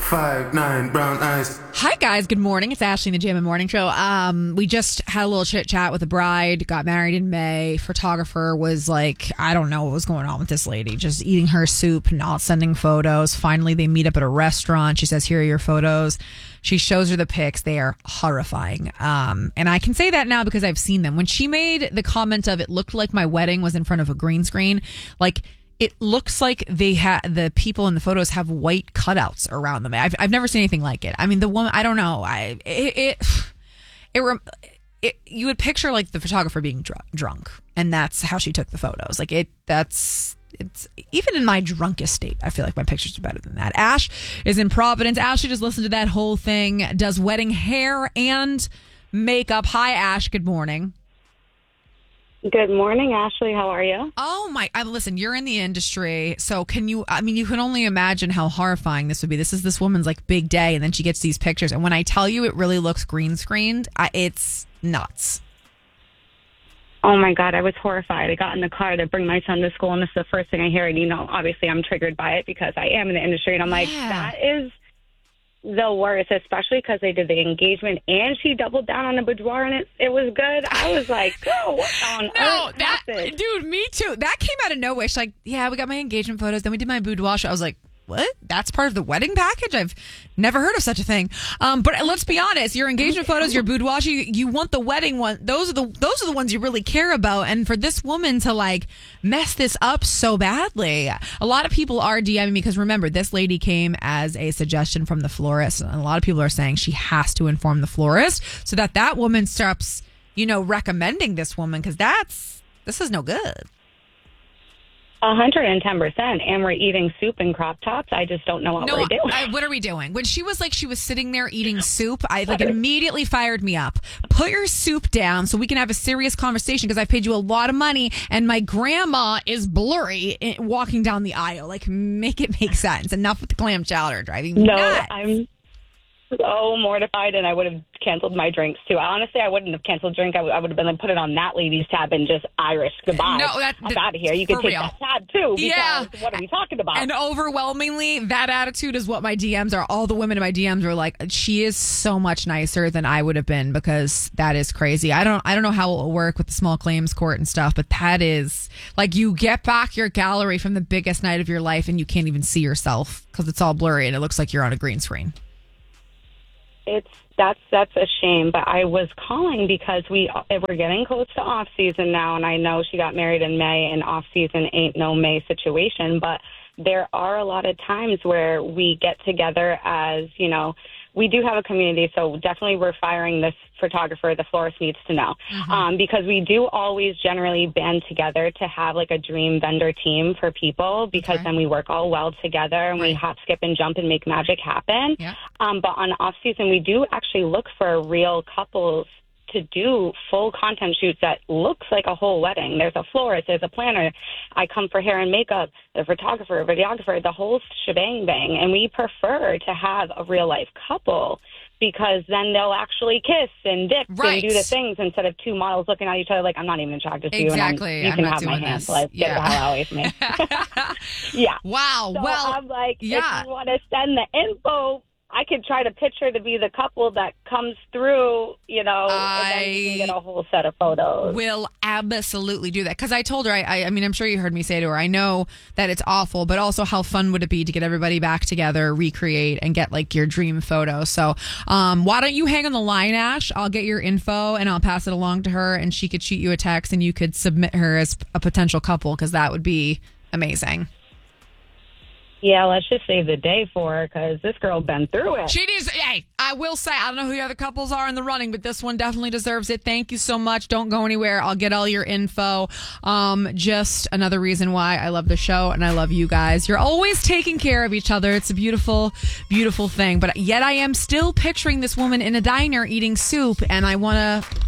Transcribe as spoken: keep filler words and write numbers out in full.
five, nine, brown eyes. Hi, guys. Good morning. It's Ashley in the Jam and Morning Show. Um, we just had a little chit chat with the bride, got married in May. Photographer was like, I don't know what was going on with this lady, just eating her soup, not sending photos. Finally, they meet up at a restaurant. She says, here are your photos. She shows her the pics. They are horrifying. Um, and I can say that now because I've seen them. When she made the comment of it looked like my wedding was in front of a green screen, like, it looks like they had the people in the photos have white cutouts around them. I've I've never seen anything like it. I mean, the woman, I don't know. I it it, it, it, it you would picture like the photographer being dr- drunk, and that's how she took the photos. Like it, that's it's even in my drunkest state, I feel like my pictures are better than that. Ash is in Providence. Ashley just listened to that whole thing. Does wedding hair and makeup. Hi, Ash. Good morning. Good morning, Ashley. How are you? Oh, my. I, listen, you're in the industry. So can you, I mean, you can only imagine how horrifying this would be. This is this woman's like big day. And then she gets these pictures. And when I tell you it really looks green screened, I, it's nuts. Oh, my God. I was horrified. I got in the car to bring my son to school. And this is the first thing I hear. And, you know, obviously I'm triggered by it because I am in the industry. And I'm like, yeah. that is the worst, especially because they did the engagement and she doubled down on the boudoir and it it was good. I was like, oh, what on no, earth that, happened? Dude, me too. That came out of nowhere. She's like, yeah, we got my engagement photos. Then we did my boudoir show. I was like, what? That's part of the wedding package? I've never heard of such a thing. Um, but let's be honest, your engagement photos, your boudoir, you, you want the wedding one. Those are the those are the ones you really care about. And for this woman to like mess this up so badly, a lot of people are DMing me because remember, this lady came as a suggestion from the florist, and a lot of people are saying she has to inform the florist so that that woman stops, you know, recommending this woman because that's this is no good. one hundred ten percent. And we're eating soup and crop tops. I just don't know what no, we're doing. I, what are we doing? When she was like, she was sitting there eating soup, I like immediately fired me up. Put your soup down so we can have a serious conversation because I paid you a lot of money and my grandma is blurry walking down the aisle. Like, make it make sense. Enough with the clam chowder driving me No, nuts. I'm so mortified, and I would have canceled my drinks too. Honestly, I wouldn't have canceled drink. I, w- I would have been like, put it on that lady's tab and just Irish goodbye. No, that, I'm out of here. You can take real. that tab too. Because Yeah. what are we talking about? And overwhelmingly, that attitude is what my D Ms are. All the women in my D Ms are like, she is so much nicer than I would have been because that is crazy. I don't, I don't know how it will work with the small claims court and stuff, but that is like you get back your gallery from the biggest night of your life and you can't even see yourself because it's all blurry and it looks like you're on a green screen. It's that's that's a shame, but I was calling because we we're getting close to off season now, and I know she got married in May, and off season ain't no May situation. But there are a lot of times where we get together as you know. We do have a community, so definitely we're firing this photographer. The florist needs to know mm-hmm. um, because we do always generally band together to have like a dream vendor team for people because okay. then we work all well together and right. we hop, skip, and jump and make magic happen. Yeah. Um, but on off season, we do actually look for real couples to do full content shoots that looks like a whole wedding. There's a florist, there's a planner. I come for hair and makeup, the photographer, videographer, the whole shebang bang. And we prefer to have a real life couple because then they'll actually kiss and dip right. and do the things instead of two models looking at each other like, I'm not even attracted to exactly. you. And I'm, you I'm can not have my doing hand. this. Let's yeah. get the hell away from me. yeah. Wow. So well, I'm like, yeah. if you want to send the info, I could try to picture to be the couple that comes through, you know, I and then you can get a whole set of photos. Will absolutely do that. Because I told her, I, I, I mean, I'm sure you heard me say to her, I know that it's awful, but also how fun would it be to get everybody back together, recreate, and get like your dream photo. So um, why don't you hang on the line, Ash? I'll get your info and I'll pass it along to her and she could shoot you a text and you could submit her as a potential couple because that would be amazing. Yeah, let's just save the day for her because this girl been through it. She needs, hey, I will say, I don't know who the other couples are in the running, but this one definitely deserves it. Thank you so much. Don't go anywhere. I'll get all your info. Um, just another reason why I love the show and I love you guys. You're always taking care of each other. It's a beautiful, beautiful thing. But yet I am still picturing this woman in a diner eating soup and I want to